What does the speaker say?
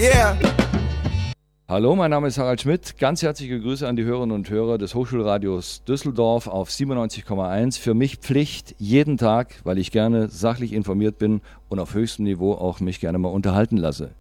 Yeah. Hallo, mein Name ist Harald Schmidt. Ganz herzliche Grüße an die Hörerinnen und Hörer des Hochschulradios Düsseldorf auf 97,1. Für mich Pflicht jeden Tag, weil ich gerne sachlich informiert bin und auf höchstem Niveau auch mich gerne mal unterhalten lasse.